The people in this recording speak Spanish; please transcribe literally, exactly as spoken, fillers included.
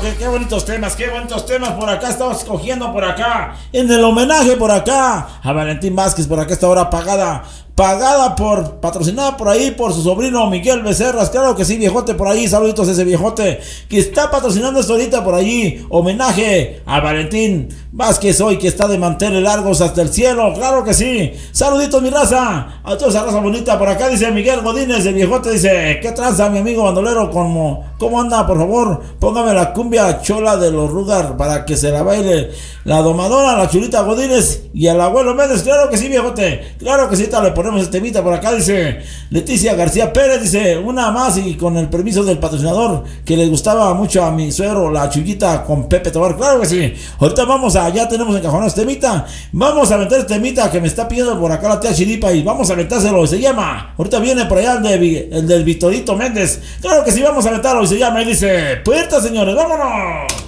qué, qué bonitos temas, qué bonitos temas por acá estamos escogiendo por acá. En el homenaje por acá a Valentín Vázquez, por acá esta hora pagada. Pagada por, patrocinada por ahí por su sobrino Miguel Becerras, claro que sí, viejote por ahí, saluditos a ese viejote que está patrocinando esto ahorita por allí, homenaje a Valentín Vázquez hoy que está de manteles largos hasta el cielo, claro que sí, saluditos mi raza, a toda esa raza bonita por acá, dice Miguel Godínez, el viejote dice, ¿qué tranza mi amigo bandolero? ¿Cómo, cómo anda? Por favor, póngame la cumbia chola de los Rugar para que se la baile la domadora, la chulita Godínez y el abuelo Méndez, claro que sí viejote, claro que sí, tal le ponemos este temita por acá, dice Leticia García Pérez, dice una más y con el permiso del patrocinador que les gustaba mucho a mi suegro, la chullita con Pepe Tobar, claro que sí, ahorita vamos a, ya tenemos encajonado este temita, vamos a aventar este temita que me está pidiendo por acá la tía Chiripa y vamos a aventárselo, se llama, ahorita viene por allá el, de, el del Victorito Méndez, claro que sí, vamos a aventarlo y se llama y dice, puerta señores, vámonos.